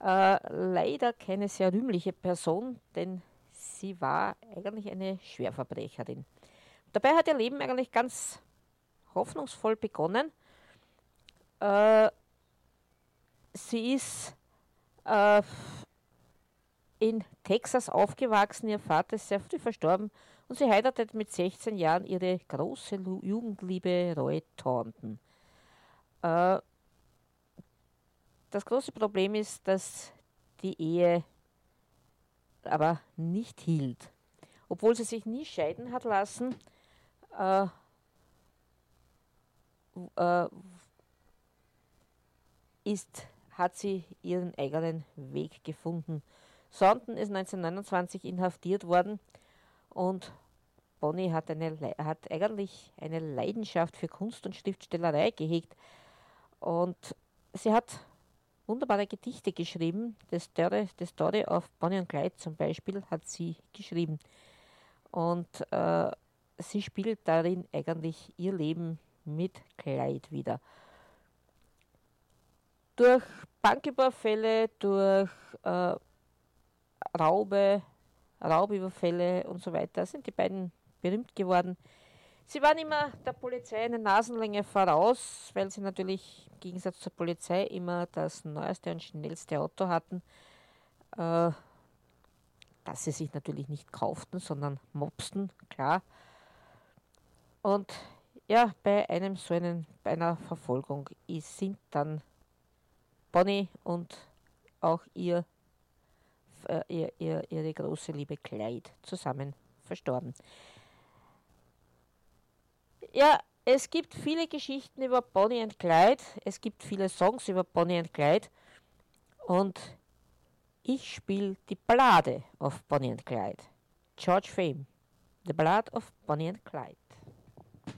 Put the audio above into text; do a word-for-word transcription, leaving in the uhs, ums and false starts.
Äh, leider keine sehr rühmliche Person, denn sie war eigentlich eine Schwerverbrecherin. Dabei hat ihr Leben eigentlich ganz hoffnungsvoll begonnen. Äh, sie ist äh, in Texas aufgewachsen, ihr Vater ist sehr früh verstorben und sie heiratet mit sechzehn Jahren ihre große Lu- Jugendliebe Roy Thornton. Äh, das große Problem ist, dass die Ehe aber nicht hielt. Obwohl sie sich nie scheiden hat lassen, äh, äh, ist, hat sie ihren eigenen Weg gefunden. Thornton ist neunzehnhundertneunundzwanzig inhaftiert worden und Bonnie hat, eine, hat eigentlich eine Leidenschaft für Kunst und Schriftstellerei gehegt und sie hat wunderbare Gedichte geschrieben. Das Story, das Story of Bonnie und Clyde zum Beispiel hat sie geschrieben und äh, sie spielt darin eigentlich ihr Leben mit Clyde wieder. Durch Banküberfälle, durch äh, Raube, Raubüberfälle und so weiter sind die beiden berühmt geworden. Sie waren immer der Polizei eine Nasenlänge voraus, weil sie natürlich im Gegensatz zur Polizei immer das neueste und schnellste Auto hatten, äh, das sie sich natürlich nicht kauften, sondern mopsten, klar. Und ja, bei einem so einen, bei einer Verfolgung ist, sind dann Bonnie und auch ihr, äh, ihr, ihr, ihre große Liebe Clyde zusammen verstorben. Ja, es gibt viele Geschichten über Bonnie und Clyde, es gibt viele Songs über Bonnie und Clyde und ich spiele die Ballade of Bonnie and Clyde. George Fame, The Ballad of Bonnie and Clyde.